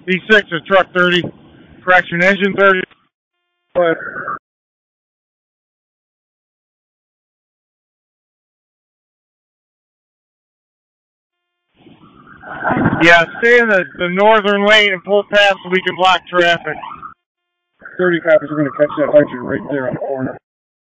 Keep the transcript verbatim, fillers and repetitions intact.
B six is truck thirty. Correction, engine thirty. But yeah, stay in the, the northern lane and pull past so we can block traffic. thirty cops are going to catch that hydrant right there on the corner.